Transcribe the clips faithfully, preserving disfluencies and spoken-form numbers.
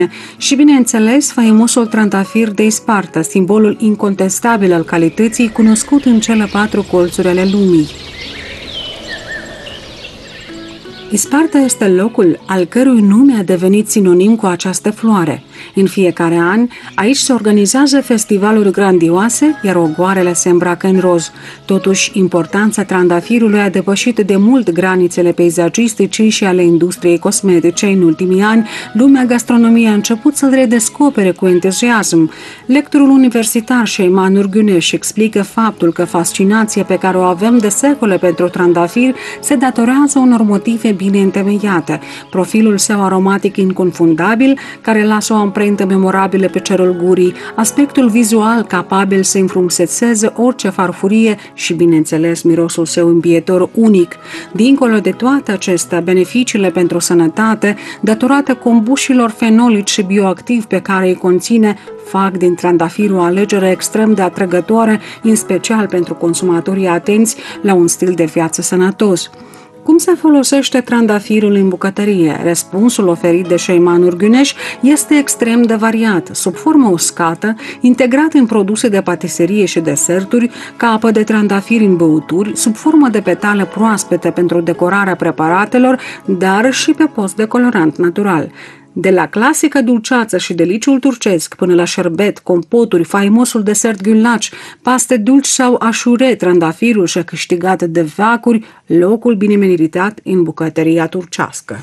și, bineînțeles, faimosul trandafir de Isparta, simbolul incontestabil al calității, cunoscut în cele patru colțuri ale lumii. Isparta este locul al cărui nume a devenit sinonim cu această floare. În fiecare an, aici se organizează festivaluri grandioase, iar ogoarele se îmbracă în roz. Totuși, importanța trandafirului a depășit de mult granițele peisagistice și ale industriei cosmetice. În ultimii ani, lumea gastronomiei a început să-l redescopere cu entuziasm. Lectorul universitar Şeyma Nur Güneş explică faptul că fascinația pe care o avem de secole pentru trandafir se datorează unor motive bine întemeiate. Profilul său aromatic inconfundabil, care lasă o amprentă memorabilă pe cerul gurii, aspectul vizual capabil să înfrumusețeze orice farfurie și, bineînțeles, mirosul său îmbietor unic. Dincolo de toate acestea, beneficiile pentru sănătate, datorate combușilor fenolici și bioactivi pe care îi conține, fac din trandafir o alegere extrem de atrăgătoare, în special pentru consumatorii atenți la un stil de viață sănătos. Cum se folosește trandafirul în bucătărie? Răspunsul oferit de Şeyma Nur Güneş este extrem de variat, sub formă uscată, integrat în produse de patiserie și deserturi, ca apă de trandafir în băuturi, sub formă de petale proaspete pentru decorarea preparatelor, dar și pe post de colorant natural. De la clasică dulceață și deliciul turcesc până la șerbet, compoturi, faimosul desert gulaç, paste dulci sau așure, trandafirul și-a câștigat de veacuri locul bine meritat în bucătăria turcească.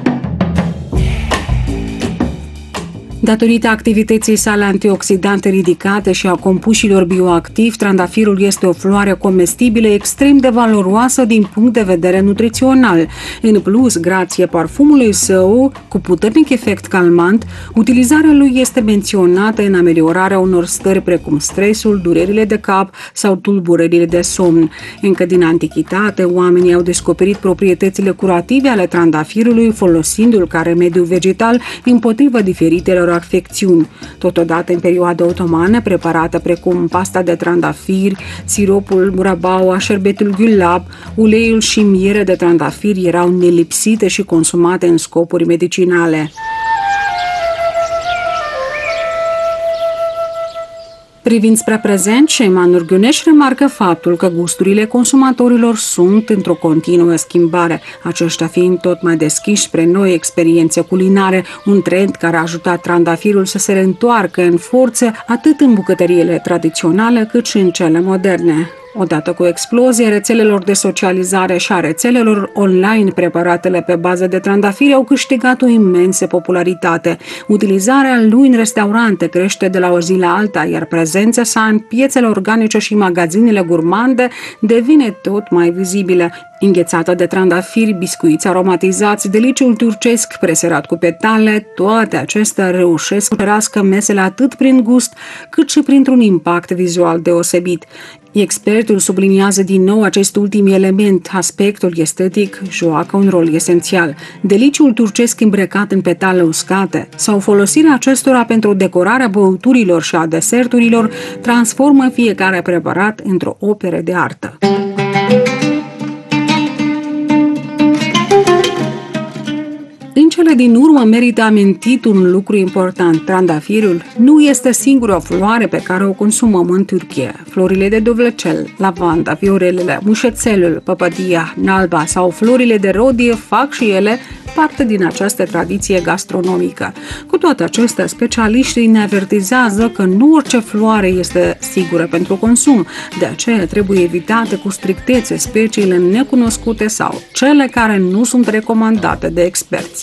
Datorită activității sale antioxidante ridicate și a compușilor bioactivi, trandafirul este o floare comestibilă extrem de valoroasă din punct de vedere nutrițional. În plus, grație parfumului său, cu puternic efect calmant, utilizarea lui este menționată în ameliorarea unor stări precum stresul, durerile de cap sau tulburările de somn. Încă din antichitate, oamenii au descoperit proprietățile curative ale trandafirului, folosindu-l ca remediu vegetal împotriva diferitelor afecțiuni. Totodată, în perioada otomană, preparată precum pasta de trandafir, siropul murabaua, șerbetul gulab, uleiul și miere de trandafir erau nelipsite și consumate în scopuri medicinale. Privind spre prezent, Şeyma Nur Güneş remarcă faptul că gusturile consumatorilor sunt într-o continuă schimbare, aceștia fiind tot mai deschiși spre noi experiențe culinare, un trend care a ajutat trandafirul să se reîntoarcă în forță atât în bucătăriile tradiționale cât și în cele moderne. Odată cu explozia rețelelor de socializare și a rețelelor online, preparatele pe bază de trandafiri au câștigat o imensă popularitate. Utilizarea lui în restaurante crește de la o zi la alta, iar prezența sa în piețele organice și magazinele gurmande devine tot mai vizibilă. Înghețată de trandafiri, biscuiți aromatizați, deliciul turcesc preserat cu petale, toate acestea reușesc să crească mesele atât prin gust, cât și printr-un impact vizual deosebit. Expertul subliniază din nou acest ultim element, aspectul estetic joacă un rol esențial. Deliciul turcesc îmbrăcat în petale uscate sau folosirea acestora pentru decorarea băuturilor și a deserturilor transformă fiecare preparat într-o operă de artă. În cele din urmă merită amintit un lucru important. Trandafirul nu este singura floare pe care o consumăm în Turcia. Florile de dovlecel, lavanda, viorelele, mușețelul, păpădia, nalba sau florile de rodie fac și ele parte din această tradiție gastronomică. Cu toate acestea, specialiștii ne avertizează că nu orice floare este sigură pentru consum, de aceea trebuie evitate cu strictețe speciile necunoscute sau cele care nu sunt recomandate de experți.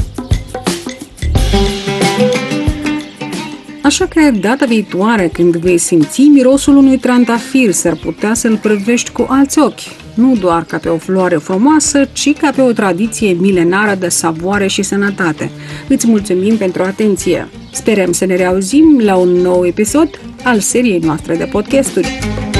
Așa că data viitoare când vei simți mirosul unui trandafir, s-ar putea să-l privești cu alți ochi, nu doar ca pe o floare frumoasă, ci ca pe o tradiție milenară de savoare și sănătate. Îți mulțumim pentru atenție! Sperăm să ne reauzim la un nou episod al seriei noastre de podcasturi.